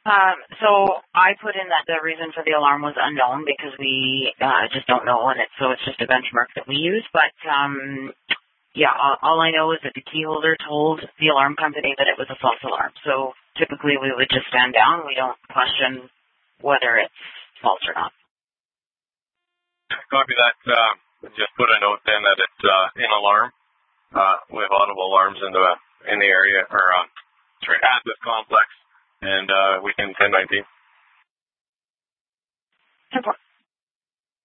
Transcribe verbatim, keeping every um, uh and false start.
Um, so I put in that the reason for the alarm was unknown because we uh, just don't know, and it's so it's just a benchmark that we use. But um, yeah, all, all I know is that the key holder told the alarm company that it was a false alarm. So typically we would just stand down. We don't question whether it's false or not. Copy that. Uh, just put a note then that it's uh, an alarm. Uh, we have audible alarms in the in the area or uh, sorry at this complex. And uh, we can ten nineteen. Support.